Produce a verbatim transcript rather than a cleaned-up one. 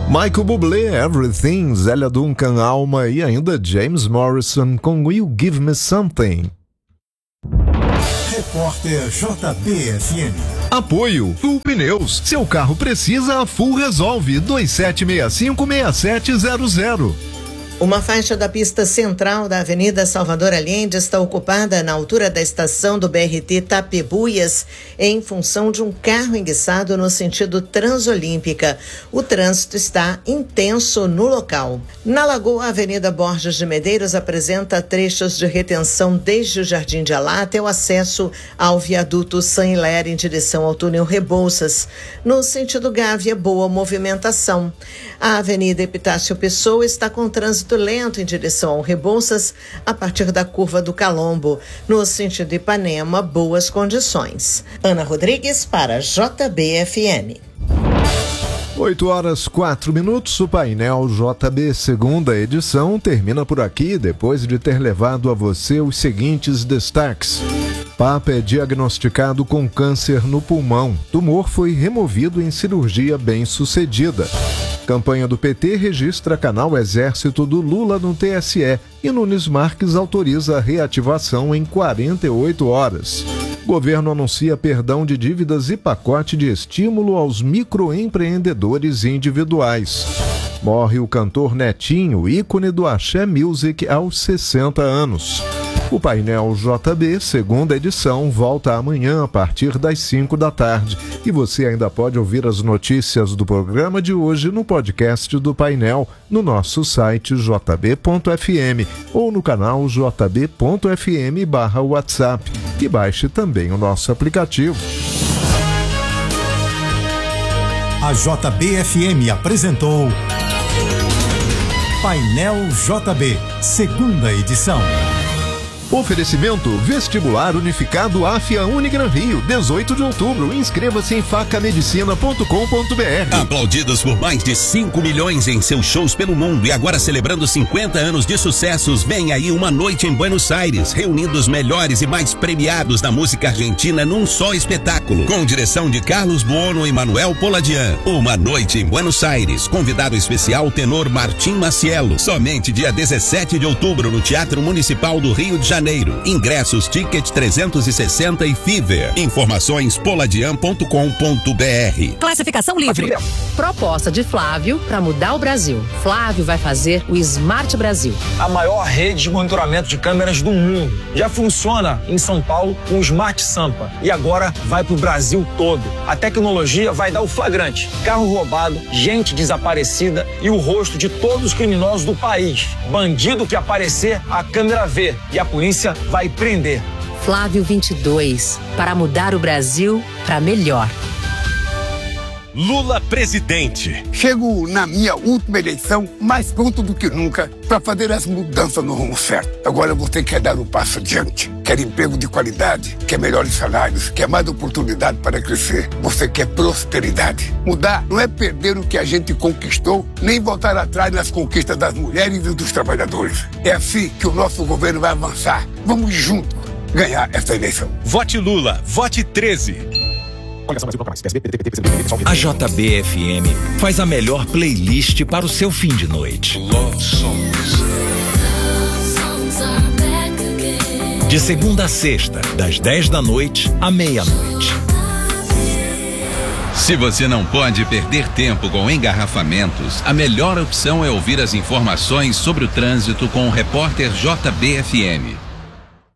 Michael Bublé, Everything, Zélia Duncan, Alma e ainda James Morrison com Will Give Me Something. Repórter J B F M. Apoio Full Pneus. Seu carro precisa, a Full resolve. dois sete seis cinco, seis sete zero zero. Uma faixa da pista central da Avenida Salvador Allende está ocupada na altura da estação do B R T Tapebuias em função de um carro enguiçado no sentido Transolímpica. O trânsito está intenso no local. Na Lagoa, a Avenida Borges de Medeiros apresenta trechos de retenção desde o Jardim de Alá até o acesso ao viaduto San Hilaire em direção ao túnel Rebouças. No sentido Gávea, boa movimentação. A Avenida Epitácio Pessoa está com trânsito lento em direção ao Rebouças a partir da curva do Calombo. No sentido Ipanema, boas condições. Ana Rodrigues para J B F M. oito horas quatro minutos, o painel J B segunda edição termina por aqui, depois de ter levado a você os seguintes destaques. Papa é diagnosticado com câncer no pulmão. Tumor foi removido em cirurgia bem-sucedida. Campanha do P T registra canal Exército do Lula no T S E e Nunes Marques autoriza a reativação em quarenta e oito horas. Governo anuncia perdão de dívidas e pacote de estímulo aos microempreendedores individuais. Morre o cantor Netinho, ícone do Axé Music, aos sessenta anos. O painel J B, segunda edição, volta amanhã a partir das cinco da tarde. E você ainda pode ouvir as notícias do programa de hoje no podcast do painel, no nosso site j b ponto f m ou no canal j b ponto f m barra WhatsApp. E baixe também o nosso aplicativo. A J B F M apresentou Painel J B, segunda edição. Oferecimento Vestibular Unificado Afia Unigran Rio, dezoito de outubro. Inscreva-se em faca medicina ponto com ponto b r. Aplaudidos por mais de cinco milhões em seus shows pelo mundo e agora celebrando cinquenta anos de sucessos, vem aí uma noite em Buenos Aires, reunindo os melhores e mais premiados da música argentina num só espetáculo. Com direção de Carlos Buono e Manuel Poladian. Uma noite em Buenos Aires. Convidado especial, tenor Martim Macielo. Somente dia dezessete de outubro no Teatro Municipal do Rio de Janeiro. Janeiro. Ingressos, ticket trezentos e sessenta e Fever. Informações poladian ponto com ponto b r. Classificação livre. Proposta de Flávio para mudar o Brasil. Flávio vai fazer o Smart Brasil. A maior rede de monitoramento de câmeras do mundo. Já funciona em São Paulo com o Smart Sampa. E agora vai para o Brasil todo. A tecnologia vai dar o flagrante. Carro roubado, gente desaparecida e o rosto de todos os criminosos do país. Bandido que aparecer, a câmera vê. E a polícia vai prender. Flávio vinte e dois, para mudar o Brasil para melhor. Lula presidente. Chego na minha última eleição mais pronto do que nunca para fazer as mudanças no rumo certo. Agora você quer dar um passo adiante, quer emprego de qualidade, quer melhores salários, quer mais oportunidade para crescer. Você quer prosperidade. Mudar não é perder o que a gente conquistou, nem voltar atrás nas conquistas das mulheres e dos trabalhadores. É assim que o nosso governo vai avançar. Vamos juntos ganhar essa eleição. Vote Lula, vote treze. A J B F M faz a melhor playlist para o seu fim de noite. De segunda a sexta, das dez da noite à meia-noite. Se você não pode perder tempo com engarrafamentos, a melhor opção é ouvir as informações sobre o trânsito com o repórter J B F M.